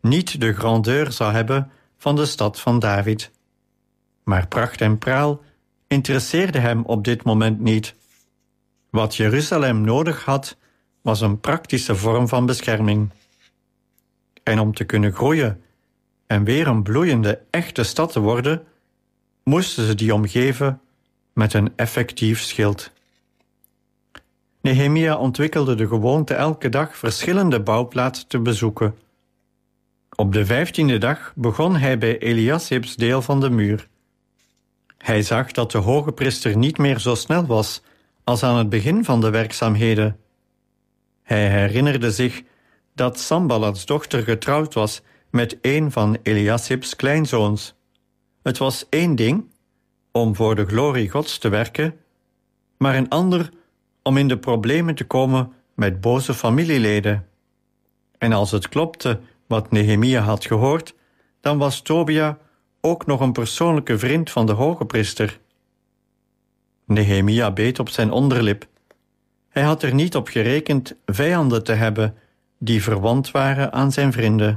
niet de grandeur zou hebben van de stad van David. Maar pracht en praal interesseerde hem op dit moment niet. Wat Jeruzalem nodig had, was een praktische vorm van bescherming. En om te kunnen groeien en weer een bloeiende, echte stad te worden, moesten ze die omgeven met een effectief schild. Nehemia ontwikkelde de gewoonte elke dag verschillende bouwplaatsen te bezoeken. Op de 15e dag begon hij bij Eliasibs deel van de muur. Hij zag dat de hoge priester niet meer zo snel was als aan het begin van de werkzaamheden. Hij herinnerde zich dat Sanballats dochter getrouwd was met een van Eliasibs kleinzoons. Het was één ding om voor de glorie Gods te werken, maar een ander om in de problemen te komen met boze familieleden. En als het klopte wat Nehemia had gehoord, dan was Tobia ook nog een persoonlijke vriend van de hoge priester. Nehemia beet op zijn onderlip. Hij had er niet op gerekend vijanden te hebben die verwant waren aan zijn vrienden.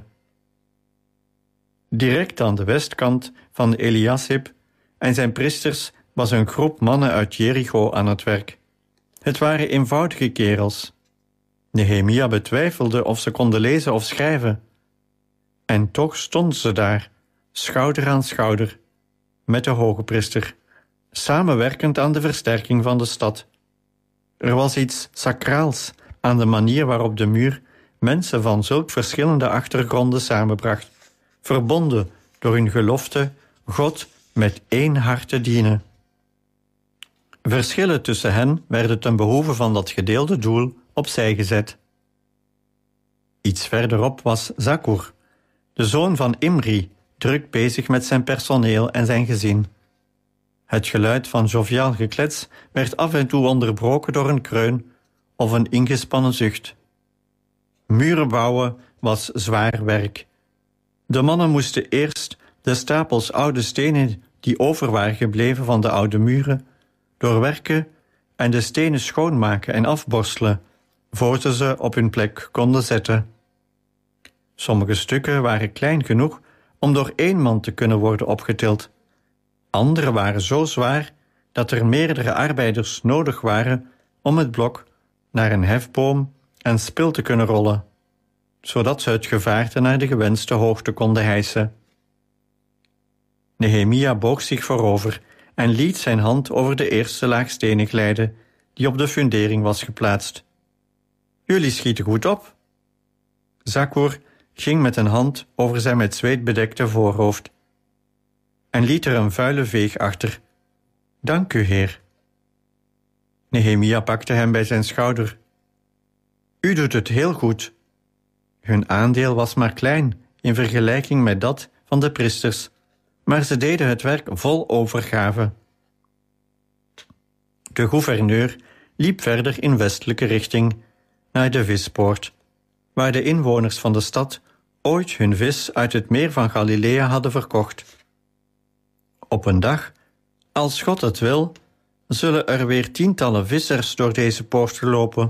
Direct aan de westkant van Eliasib en zijn priesters was een groep mannen uit Jericho aan het werk. Het waren eenvoudige kerels. Nehemia betwijfelde of ze konden lezen of schrijven. En toch stonden ze daar, schouder aan schouder, met de hoge priester, samenwerkend aan de versterking van de stad. Er was iets sacraals aan de manier waarop de muur mensen van zulk verschillende achtergronden samenbracht, verbonden door hun gelofte God met één hart te dienen. Verschillen tussen hen werden ten behoeve van dat gedeelde doel opzij gezet. Iets verderop was Zakkur, de zoon van Imri, druk bezig met zijn personeel en zijn gezin. Het geluid van joviaal geklets werd af en toe onderbroken door een kreun of een ingespannen zucht. Muren bouwen was zwaar werk. De mannen moesten eerst de stapels oude stenen die over waren gebleven van de oude muren doorwerken en de stenen schoonmaken en afborstelen, voor ze op hun plek konden zetten. Sommige stukken waren klein genoeg om door één man te kunnen worden opgetild. Andere waren zo zwaar dat er meerdere arbeiders nodig waren om het blok naar een hefboom en spil te kunnen rollen, zodat ze het gevaarte naar de gewenste hoogte konden hijsen. Nehemia boog zich voorover en liet zijn hand over de eerste laag stenen glijden die op de fundering was geplaatst. Jullie schieten goed op. Zakkur ging met een hand over zijn met zweet bedekte voorhoofd en liet er een vuile veeg achter. Dank u, heer. Nehemia pakte hem bij zijn schouder. U doet het heel goed. Hun aandeel was maar klein in vergelijking met dat van de priesters, maar ze deden het werk vol overgave. De gouverneur liep verder in westelijke richting naar de vispoort, waar de inwoners van de stad ooit hun vis uit het meer van Galilea hadden verkocht. Op een dag, als God het wil, zullen er weer tientallen vissers door deze poort lopen.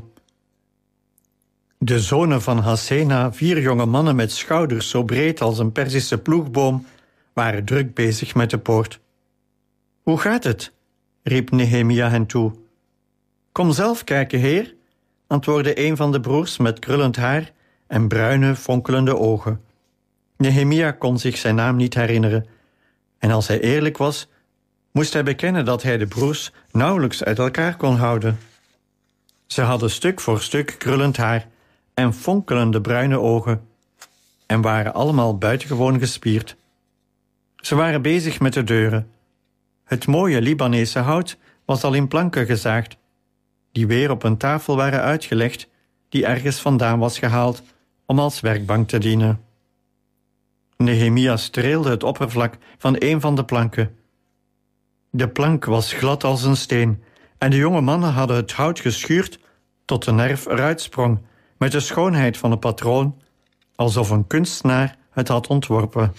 De zonen van Hassena, 4 jonge mannen met schouders zo breed als een Perzische ploegboom, waren druk bezig met de poort. Hoe gaat het? Riep Nehemia hen toe. Kom zelf kijken, heer, antwoordde een van de broers met krullend haar en bruine, fonkelende ogen. Nehemia kon zich zijn naam niet herinneren, en als hij eerlijk was, moest hij bekennen dat hij de broers nauwelijks uit elkaar kon houden. Ze hadden stuk voor stuk krullend haar en fonkelende bruine ogen en waren allemaal buitengewoon gespierd. Ze waren bezig met de deuren. Het mooie Libanese hout was al in planken gezaagd, die weer op een tafel waren uitgelegd, die ergens vandaan was gehaald om als werkbank te dienen. Nehemia streelde het oppervlak van een van de planken. De plank was glad als een steen en de jonge mannen hadden het hout geschuurd tot de nerf eruit sprong, met de schoonheid van een patroon, alsof een kunstenaar het had ontworpen.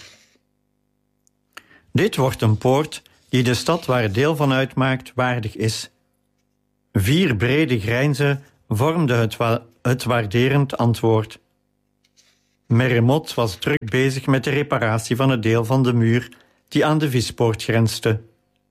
Dit wordt een poort die de stad waar het deel van uitmaakt waardig is. 4 brede grijnzen vormden het waarderend antwoord. Meremot was druk bezig met de reparatie van het deel van de muur die aan de vispoort grensde.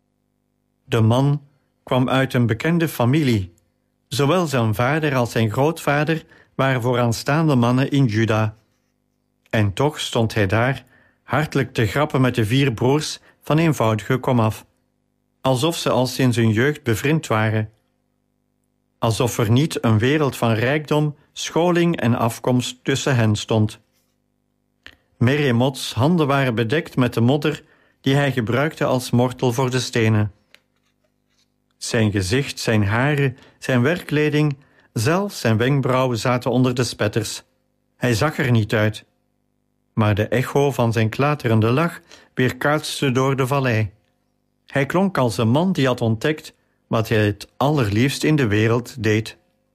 De man kwam uit een bekende familie. Zowel zijn vader als zijn grootvader waren vooraanstaande mannen in Juda. En toch stond hij daar, hartelijk te grappen met de 4 broers van eenvoudige komaf, alsof ze al sinds hun jeugd bevriend waren. Alsof er niet een wereld van rijkdom, scholing en afkomst tussen hen stond. Meremots handen waren bedekt met de modder die hij gebruikte als mortel voor de stenen. Zijn gezicht, zijn haren, zijn werkkleding, zelfs zijn wenkbrauwen zaten onder de spetters. Hij zag er niet uit. Maar de echo van zijn klaterende lach weerkaatste door de vallei. Hij klonk als een man die had ontdekt wat hij het allerliefst in de wereld deed.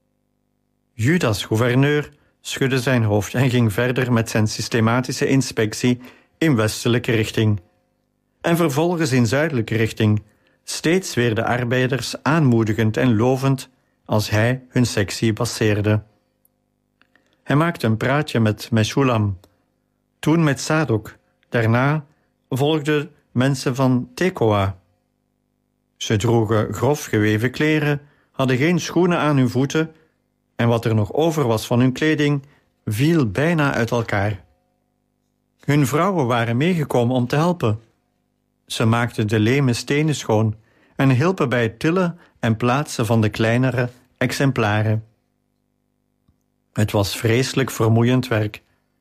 Judas gouverneur schudde zijn hoofd en ging verder met zijn systematische inspectie in westelijke richting. En vervolgens in zuidelijke richting, steeds weer de arbeiders aanmoedigend en lovend als hij hun sectie passeerde. Hij maakte een praatje met Meshulam, toen met Sadok. Daarna volgden mensen van Tekoa. Ze droegen grof geweven kleren, hadden geen schoenen aan hun voeten en wat er nog over was van hun kleding viel bijna uit elkaar. Hun vrouwen waren meegekomen om te helpen. Ze maakten de leme stenen schoon en hielpen bij het tillen en plaatsen van de kleinere exemplaren. Het was vreselijk vermoeiend werk.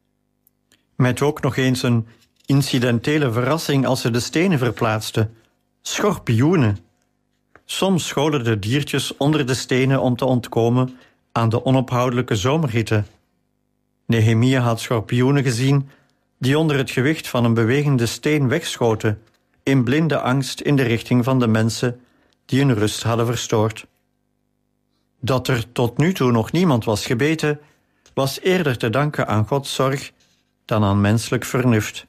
Met ook nog eens een incidentele verrassing als ze de stenen verplaatsten. Schorpioenen. Soms scholen de diertjes onder de stenen om te ontkomen aan de onophoudelijke zomerhitte. Nehemia had schorpioenen gezien die onder het gewicht van een bewegende steen wegschoten, in blinde angst in de richting van de mensen die hun rust hadden verstoord. Dat er tot nu toe nog niemand was gebeten, was eerder te danken aan Gods zorg dan aan menselijk vernuft.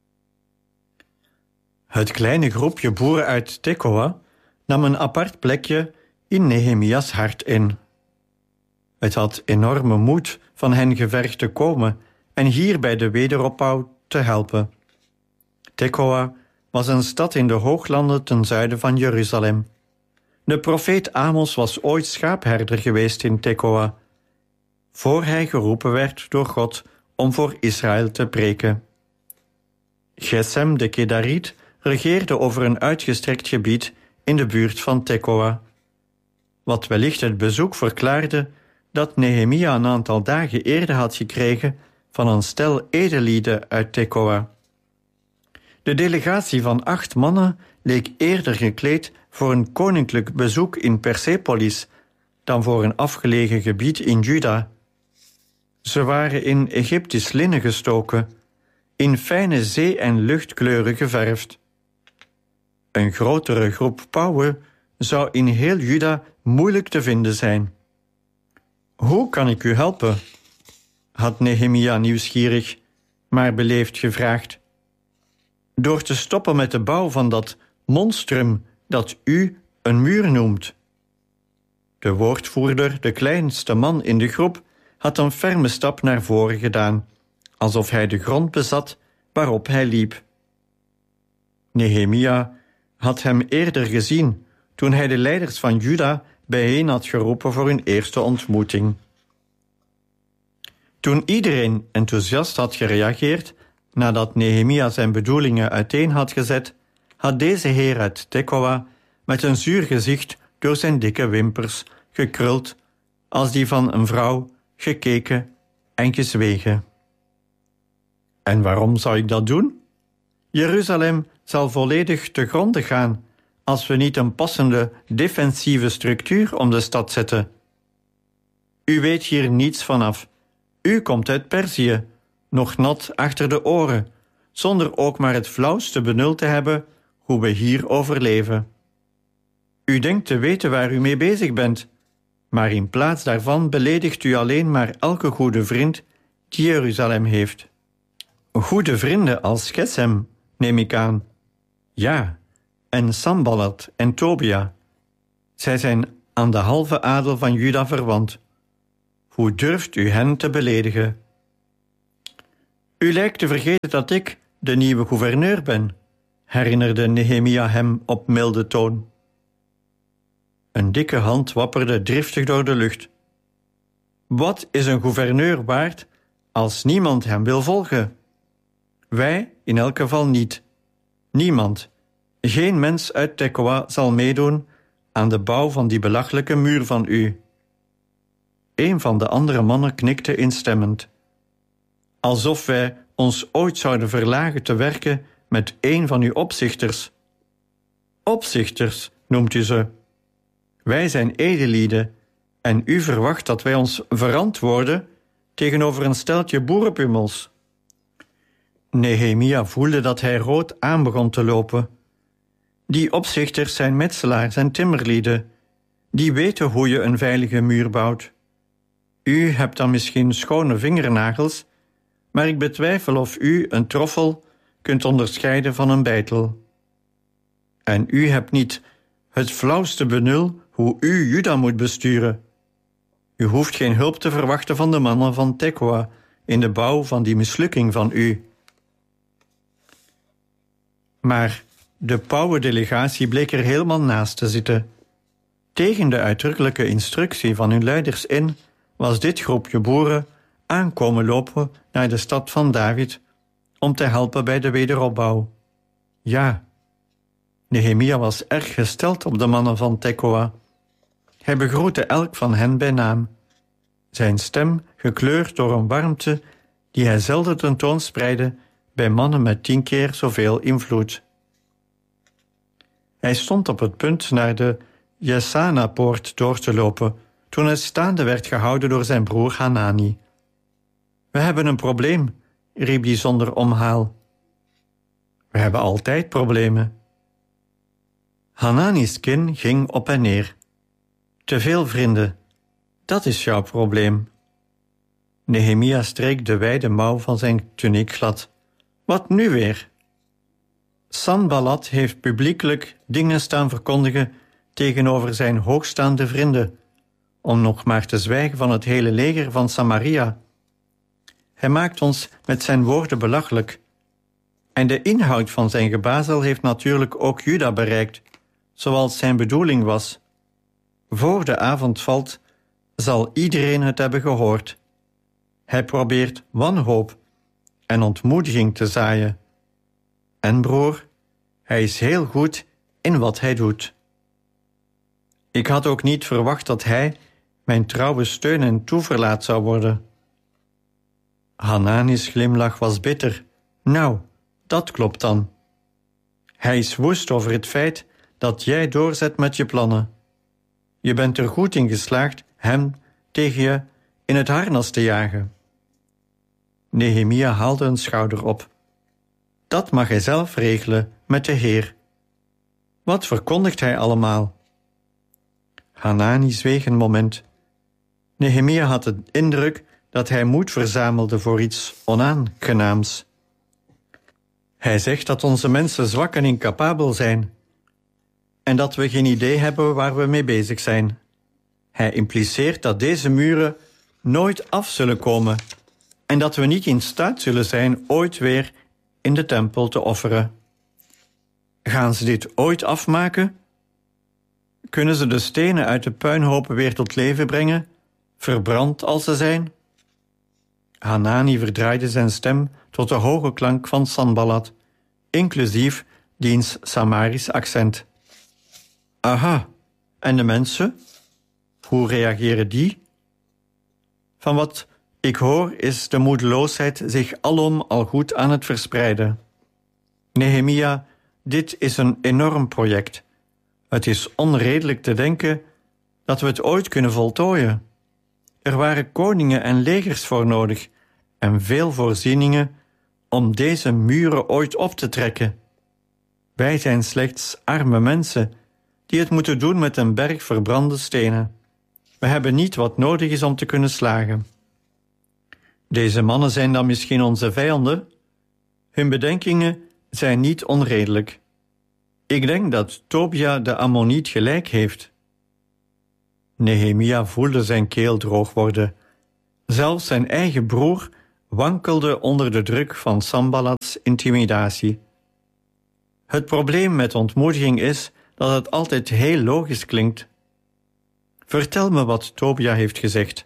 Het kleine groepje boeren uit Tekoa nam een apart plekje in Nehemia's hart in. Het had enorme moed van hen gevergd te komen en hier bij de wederopbouw te helpen. Tekoa was een stad in de hooglanden ten zuiden van Jeruzalem. De profeet Amos was ooit schaapherder geweest in Tekoa, voor hij geroepen werd door God om voor Israël te preken. Gesem de Kedariet regeerde over een uitgestrekt gebied in de buurt van Tekoa, wat wellicht het bezoek verklaarde dat Nehemia een aantal dagen eerder had gekregen van een stel edellieden uit Tekoa. De delegatie van 8 mannen leek eerder gekleed voor een koninklijk bezoek in Persepolis dan voor een afgelegen gebied in Juda. Ze waren in Egyptisch linnen gestoken, in fijne zee- en luchtkleuren geverfd. Een grotere groep pauwen zou in heel Juda moeilijk te vinden zijn. Hoe kan ik u helpen? Had Nehemia nieuwsgierig, maar beleefd gevraagd. Door te stoppen met de bouw van dat monstrum dat u een muur noemt. De woordvoerder, de kleinste man in de groep, had een ferme stap naar voren gedaan, alsof hij de grond bezat waarop hij liep. Nehemia had hem eerder gezien toen hij de leiders van Juda bijeen had geroepen voor hun eerste ontmoeting. Toen iedereen enthousiast had gereageerd, nadat Nehemia zijn bedoelingen uiteen had gezet, had deze heer uit Tekoa met een zuur gezicht door zijn dikke wimpers gekruld als die van een vrouw gekeken en gezwegen. En waarom zou ik dat doen? Jeruzalem zal volledig te gronde gaan als we niet een passende defensieve structuur om de stad zetten. U weet hier niets vanaf. U komt uit Perzië, nog nat achter de oren, zonder ook maar het flauwste benul te hebben hoe we hier overleven. U denkt te weten waar u mee bezig bent, maar in plaats daarvan beledigt u alleen maar elke goede vriend die Jeruzalem heeft. Goede vrienden als Gesem, neem ik aan. Ja, en Sanballat en Tobia. Zij zijn aan de halve adel van Juda verwant. Hoe durft u hen te beledigen? U lijkt te vergeten dat ik de nieuwe gouverneur ben, herinnerde Nehemia hem op milde toon. Een dikke hand wapperde driftig door de lucht. Wat is een gouverneur waard als niemand hem wil volgen? Wij in elk geval niet. Niemand, geen mens uit Tekoa zal meedoen aan de bouw van die belachelijke muur van u. Een van de andere mannen knikte instemmend. Alsof wij ons ooit zouden verlagen te werken met een van uw opzichters. Opzichters noemt u ze. Wij zijn edellieden en u verwacht dat wij ons verantwoorden tegenover een steltje boerenpummels. Nehemia voelde dat hij rood aan begon te lopen. Die opzichters zijn metselaars en timmerlieden. Die weten hoe je een veilige muur bouwt. U hebt dan misschien schone vingernagels, maar ik betwijfel of u een troffel kunt onderscheiden van een beitel. En u hebt niet het flauwste benul hoe u Juda moet besturen. U hoeft geen hulp te verwachten van de mannen van Tekoa in de bouw van die mislukking van u. Maar de pauwendelegatie bleek er helemaal naast te zitten. Tegen de uitdrukkelijke instructie van hun leiders in was dit groepje boeren aankomen lopen naar de stad van David om te helpen bij de wederopbouw. Ja, Nehemia was erg gesteld op de mannen van Tekoa. Hij begroette elk van hen bij naam. Zijn stem gekleurd door een warmte die hij zelden tentoonspreidde bij mannen met 10 keer zoveel invloed. Hij stond op het punt naar de Jesana-poort door te lopen toen hij staande werd gehouden door zijn broer Hanani. We hebben een probleem, riep hij zonder omhaal. We hebben altijd problemen. Hanani's kin ging op en neer. Te veel vrienden, dat is jouw probleem. Nehemia streek de wijde mouw van zijn tuniek glad. Wat nu weer? Sanballat heeft publiekelijk dingen staan verkondigen tegenover zijn hoogstaande vrienden, om nog maar te zwijgen van het hele leger van Samaria. Hij maakt ons met zijn woorden belachelijk. En de inhoud van zijn gebazel heeft natuurlijk ook Juda bereikt, zoals zijn bedoeling was. Voor de avond valt, zal iedereen het hebben gehoord. Hij probeert wanhoop en ontmoediging te zaaien. En broer, hij is heel goed in wat hij doet. Ik had ook niet verwacht dat hij mijn trouwe steun en toeverlaat zou worden. Hanani's glimlach was bitter. Nou, dat klopt dan. Hij is woest over het feit dat jij doorzet met je plannen. Je bent er goed in geslaagd hem tegen je in het harnas te jagen. Nehemia haalde een schouder op. Dat mag hij zelf regelen met de Heer. Wat verkondigt hij allemaal? Hanani zweeg een moment. Nehemia had de indruk dat hij moed verzamelde voor iets onaangenaams. Hij zegt dat onze mensen zwak en incapabel zijn en dat we geen idee hebben waar we mee bezig zijn. Hij impliceert dat deze muren nooit af zullen komen en dat we niet in staat zullen zijn ooit weer in de tempel te offeren. Gaan ze dit ooit afmaken? Kunnen ze de stenen uit de puinhopen weer tot leven brengen, verbrand als ze zijn? Hanani verdraaide zijn stem tot de hoge klank van Sanballat, inclusief diens Samarisch accent. Aha, en de mensen? Hoe reageren die? Van wat ik hoor is de moedeloosheid zich alom al goed aan het verspreiden. Nehemia, dit is een enorm project. Het is onredelijk te denken dat we het ooit kunnen voltooien. Er waren koningen en legers voor nodig en veel voorzieningen om deze muren ooit op te trekken. Wij zijn slechts arme mensen die het moeten doen met een berg verbrande stenen. We hebben niet wat nodig is om te kunnen slagen. Deze mannen zijn dan misschien onze vijanden? Hun bedenkingen zijn niet onredelijk. Ik denk dat Tobia de Ammoniet gelijk heeft. Nehemia voelde zijn keel droog worden. Zelfs zijn eigen broer wankelde onder de druk van Sanballats intimidatie. Het probleem met ontmoediging is dat het altijd heel logisch klinkt. Vertel me wat Tobia heeft gezegd.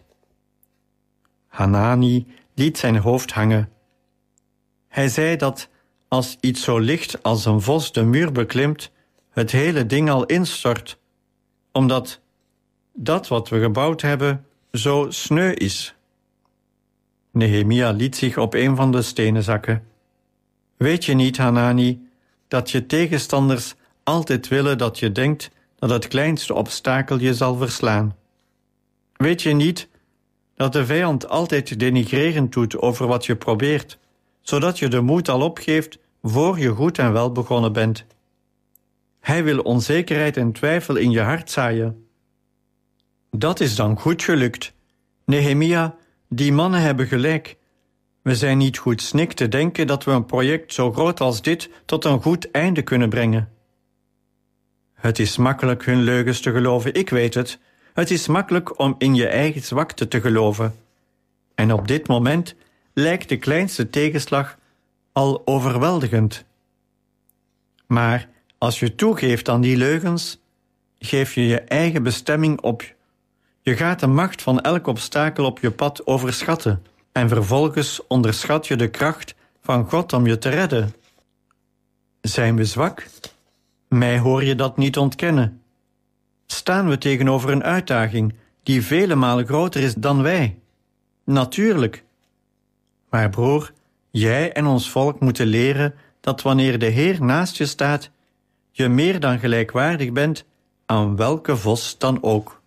Hanani liet zijn hoofd hangen. Hij zei dat als iets zo licht als een vos de muur beklimt, het hele ding al instort, omdat dat wat we gebouwd hebben zo sneu is. Nehemia liet zich op een van de stenen zakken. Weet je niet, Hanani, dat je tegenstanders altijd willen dat je denkt dat het kleinste obstakel je zal verslaan? Weet je niet dat de vijand altijd denigrerend doet over wat je probeert, zodat je de moed al opgeeft voor je goed en wel begonnen bent? Hij wil onzekerheid en twijfel in je hart zaaien. Dat is dan goed gelukt. Nehemia, die mannen hebben gelijk. We zijn niet goed snik te denken dat we een project zo groot als dit tot een goed einde kunnen brengen. Het is makkelijk hun leugens te geloven, ik weet het. Het is makkelijk om in je eigen zwakte te geloven. En op dit moment lijkt de kleinste tegenslag al overweldigend. Maar als je toegeeft aan die leugens, geef je je eigen bestemming op. Je gaat de macht van elk obstakel op je pad overschatten en vervolgens onderschat je de kracht van God om je te redden. Zijn we zwak? Mij hoor je dat niet ontkennen. Staan we tegenover een uitdaging die vele malen groter is dan wij? Natuurlijk. Maar broer, jij en ons volk moeten leren dat wanneer de Heer naast je staat, je meer dan gelijkwaardig bent aan welke vos dan ook.